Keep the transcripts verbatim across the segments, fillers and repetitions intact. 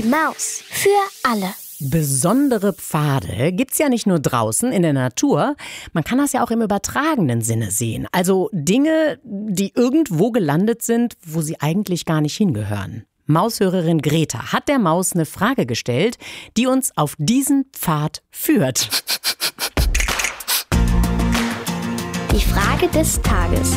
Die Maus. Für alle. Besondere Pfade gibt's ja nicht nur draußen in der Natur, man kann das ja auch im übertragenen Sinne sehen. Also Dinge, die irgendwo gelandet sind, wo sie eigentlich gar nicht hingehören. Maushörerin Greta hat der Maus eine Frage gestellt, die uns auf diesen Pfad führt. Die Frage des Tages.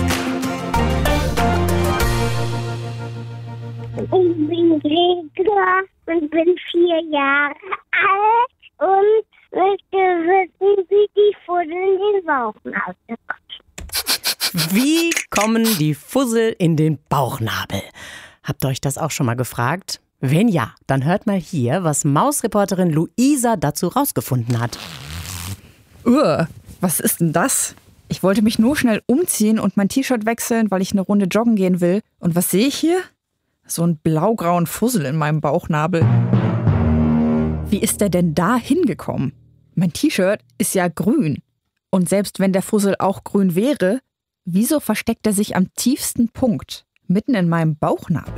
Ich bin Greta und bin vier Jahre alt und möchte wissen, wie die Fussel in den Bauchnabel kommt. Wie kommen die Fussel in den Bauchnabel? Habt ihr euch das auch schon mal gefragt? Wenn ja, dann hört mal hier, was Mausreporterin Luisa dazu rausgefunden hat. Uah, was ist denn das? Ich wollte mich nur schnell umziehen und mein T-Shirt wechseln, weil ich eine Runde joggen gehen will. Und was sehe ich hier? So einen blaugrauen Fussel in meinem Bauchnabel. Wie ist der denn da hingekommen? Mein T-Shirt ist ja grün. Und selbst wenn der Fussel auch grün wäre, wieso versteckt er sich am tiefsten Punkt, mitten in meinem Bauchnabel?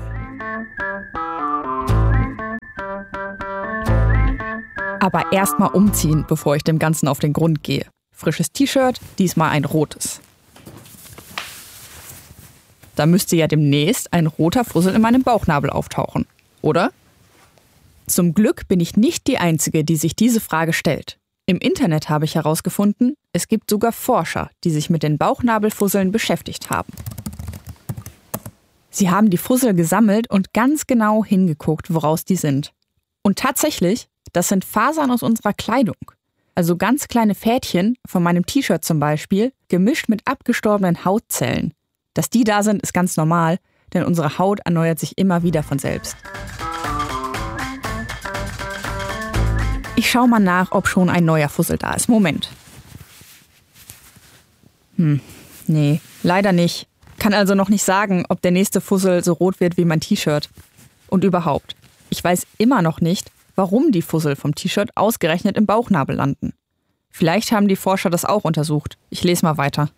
Aber erst mal umziehen, bevor ich dem Ganzen auf den Grund gehe. Frisches T-Shirt, diesmal ein rotes. Da müsste ja demnächst ein roter Fussel in meinem Bauchnabel auftauchen, oder? Zum Glück bin ich nicht die Einzige, die sich diese Frage stellt. Im Internet habe ich herausgefunden, es gibt sogar Forscher, die sich mit den Bauchnabelfusseln beschäftigt haben. Sie haben die Fussel gesammelt und ganz genau hingeguckt, woraus die sind. Und tatsächlich, das sind Fasern aus unserer Kleidung. Also ganz kleine Fädchen, von meinem T-Shirt zum Beispiel, gemischt mit abgestorbenen Hautzellen. Dass die da sind, ist ganz normal, denn unsere Haut erneuert sich immer wieder von selbst. Ich schaue mal nach, ob schon ein neuer Fussel da ist. Moment. Hm, nee, leider nicht. Kann also noch nicht sagen, ob der nächste Fussel so rot wird wie mein T-Shirt. Und überhaupt, ich weiß immer noch nicht, warum die Fussel vom T-Shirt ausgerechnet im Bauchnabel landen. Vielleicht haben die Forscher das auch untersucht. Ich lese mal weiter.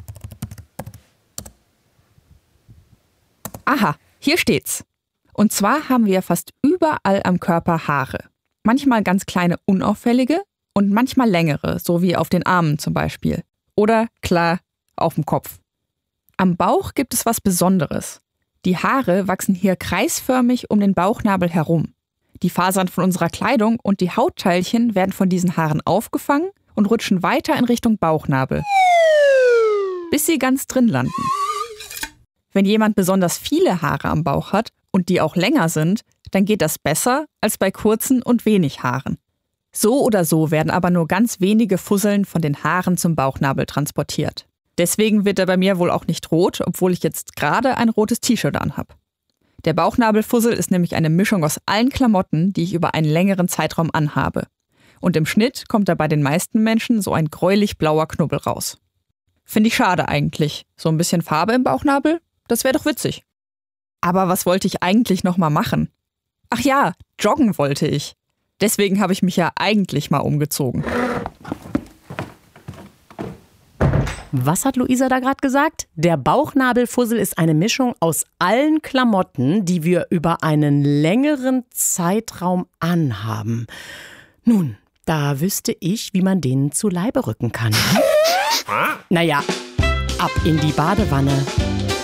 Aha, hier steht's. Und zwar haben wir fast überall am Körper Haare. Manchmal ganz kleine, unauffällige und manchmal längere, so wie auf den Armen zum Beispiel. Oder, klar, auf dem Kopf. Am Bauch gibt es was Besonderes. Die Haare wachsen hier kreisförmig um den Bauchnabel herum. Die Fasern von unserer Kleidung und die Hautteilchen werden von diesen Haaren aufgefangen und rutschen weiter in Richtung Bauchnabel, bis sie ganz drin landen. Wenn jemand besonders viele Haare am Bauch hat und die auch länger sind, dann geht das besser als bei kurzen und wenig Haaren. So oder so werden aber nur ganz wenige Fusseln von den Haaren zum Bauchnabel transportiert. Deswegen wird er bei mir wohl auch nicht rot, obwohl ich jetzt gerade ein rotes T-Shirt anhab. Der Bauchnabelfussel ist nämlich eine Mischung aus allen Klamotten, die ich über einen längeren Zeitraum anhabe. Und im Schnitt kommt da bei den meisten Menschen so ein gräulich-blauer Knubbel raus. Finde ich schade eigentlich. So ein bisschen Farbe im Bauchnabel? Das wäre doch witzig. Aber was wollte ich eigentlich noch mal machen? Ach ja, joggen wollte ich. Deswegen habe ich mich ja eigentlich mal umgezogen. Was hat Luisa da gerade gesagt? Der Bauchnabelfussel ist eine Mischung aus allen Klamotten, die wir über einen längeren Zeitraum anhaben. Nun, da wüsste ich, wie man denen zu Leibe rücken kann. Naja, ab in die Badewanne.